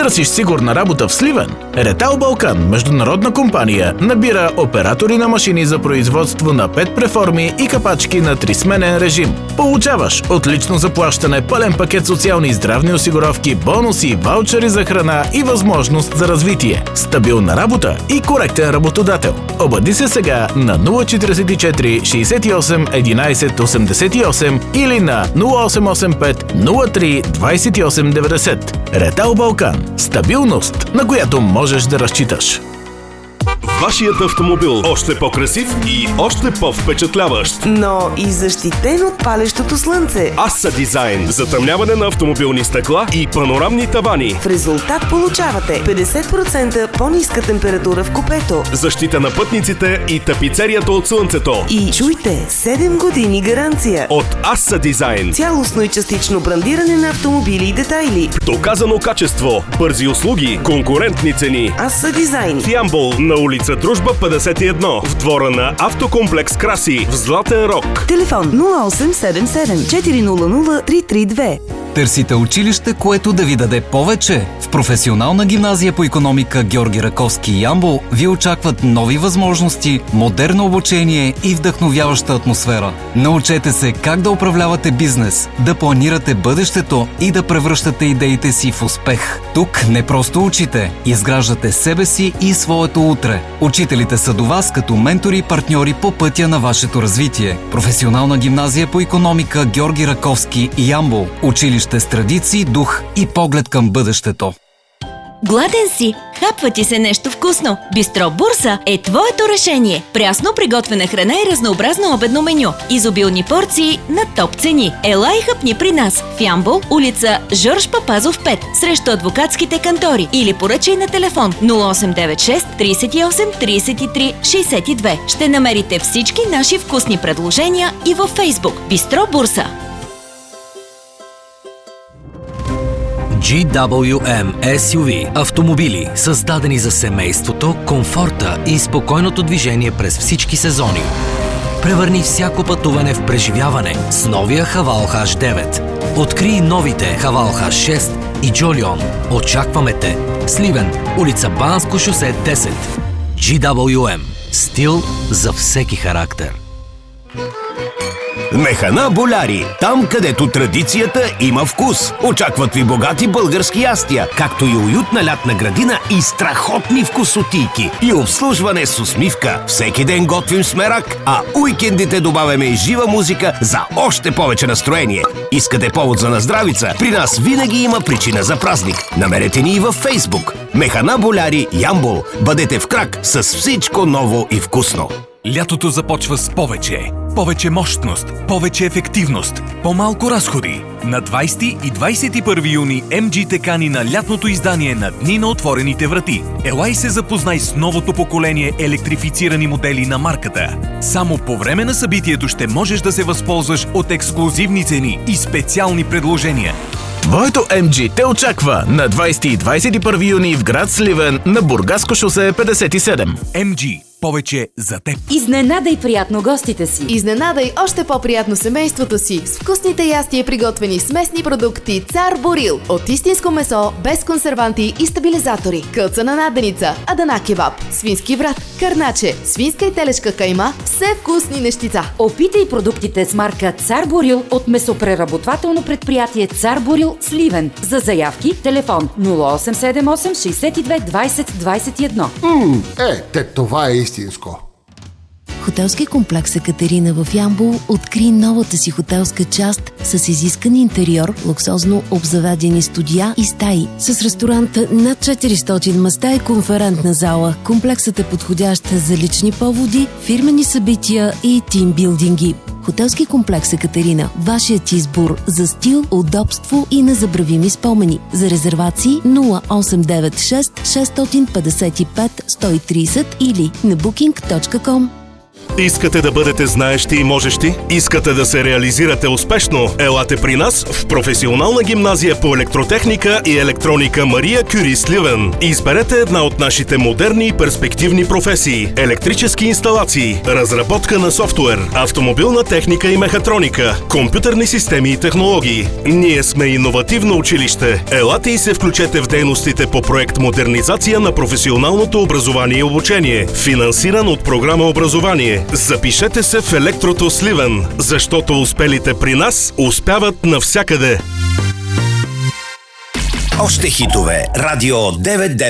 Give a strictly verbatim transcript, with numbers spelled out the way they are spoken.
Търсиш сигурна работа в Сливен? Ретал Балкан, международна компания, набира оператори на машини за производство на пет преформи и капачки на трисменен режим. Получаваш отлично заплащане, пълен пакет социални и здравни осигуровки, бонуси, ваучери за храна и възможност за развитие. Стабилна работа и коректен работодател. Обади се сега на нула четиридесет и четири шейсет и осем единайсет осемдесет и осем или на нула осем осем пет нула три двайсет и осем деветдесет. Ретал Балкан. Стабилност, на която можеш да разчиташ. Вашият автомобил още по-красив и още по-впечатляващ. Но и защитен от палещото слънце. Аса Дизайн. Затъмняване на автомобилни стъкла и панорамни тавани. В резултат получавате петдесет процента по-ниска температура в купето. Защита на пътниците и тапицерията от слънцето. И чуйте, седем години гаранция. От Аса Дизайн. Цялостно и частично брандиране на автомобили и детайли. Доказано качество, бързи услуги, конкурентни цени. Аса Дизайн. В Ямбол на улица Дружба петдесет и едно, в двора на Автокомплекс Краси, в Златен Рог. Телефон нула осем седем седем четири нула нула три три две. Търсите училище, което да ви даде повече? В Професионална гимназия по икономика Георги Раковски Ямбол ви очакват нови възможности, модерно обучение и вдъхновяваща атмосфера. Научете се как да управлявате бизнес, да планирате бъдещето и да превръщате идеите си в успех. Тук не просто учите, изграждате себе си и своето утре. Учителите са до вас като ментори и партньори по пътя на вашето развитие. Професионална гимназия по икономика Георги Раковски Ямбол. Училище с традиции, дух и поглед към бъдещето. Гладен си? Хапва ти се нещо вкусно? Бистро Бурса е твоето решение. Прясно приготвена храна и разнообразно обедно меню. Изобилни порции на топ цени. Ела и хапни при нас в Ямбол, улица Жорж Папазов пет, срещу адвокатските кантори, или поръчай на телефон нула осем девет шест трийсет и осем трийсет и три шейсет и две. Ще намерите всички наши вкусни предложения и във Фейсбук. Бистро Бурса. джи дабъл ю ем ес ю ви – автомобили, създадени за семейството, комфорта и спокойното движение през всички сезони. Превърни всяко пътуване в преживяване с новия Хавал Хаш девет. Открий новите Хавал Хаш шест и Джолион. Очакваме те! Сливен, улица Банско шосе десет. джи дабъл ю ем – стил за всеки характер. Механа Боляри. Там, където традицията има вкус. Очакват ви богати български ястия, както и уютна лятна градина и страхотни вкусотийки. И обслужване с усмивка. Всеки ден готвим смерак, а уикендите добавяме и жива музика за още повече настроение. Искате повод за наздравица? При нас винаги има причина за празник. Намерете ни и във Фейсбук. Механа Боляри Ямбол. Бъдете в крак с всичко ново и вкусно. Лятото започва с повече. Повече мощност, повече ефективност, по-малко разходи. На двайсети и двайсет и първи юни Ем Джи те кани на лятното издание на Дни на отворените врати. Ела и се запознай с новото поколение електрифицирани модели на марката. Само по време на събитието ще можеш да се възползваш от ексклузивни цени и специални предложения. Твоето Ем Джи те очаква на двайсети и двайсет и първи юни в град Сливен на Бургаско шосе петдесет и седем. Ем Джи. Повече за теб. Изненадай приятно гостите си. Изненадай още по-приятно семейството си с вкусните ястия, приготвени с местни продукти Цар Борил. От истинско месо, без консерванти и стабилизатори. Кълцана наденица, адана кебаб, свински врат, карначе, свинска и телешка кайма, все вкусни нещица. Опитай продуктите с марка Цар Борил от месопреработвателно предприятие Цар Борил Сливен. За заявки телефон нула осем седем осем шейсет и две двайсет двайсет и едно. Ммм, е, те това е истинско. Хотелски комплекс Екатерина в Ямбол откри новата си хотелска част с изискан интериор, луксозно обзаведени студия и стаи. С ресторант над четиристотин места и конферентна зала. Комплексът е подходящ за лични поводи, фирмени събития и тимбилдинги. Хотелски комплекс Екатерина. Вашият избор за стил, удобство и незабравими спомени. За резервации нула осем девет шест шест пет пет едно сто и трийсет или на букинг точка ком. Искате да бъдете знаещи и можещи? Искате да се реализирате успешно? Елате при нас в професионална гимназия по електротехника и електроника Мария Кюри Сливен. Изберете една от нашите модерни и перспективни професии – електрически инсталации, разработка на софтуер, автомобилна техника и мехатроника, компютърни системи и технологии. Ние сме иновативно училище. Елате и се включете в дейностите по проект Модернизация на професионалното образование и обучение, финансиран от програма Образование. Запишете се в Електрото Сливен, защото успелите при нас успяват навсякъде. Още хитове. Радио девет девет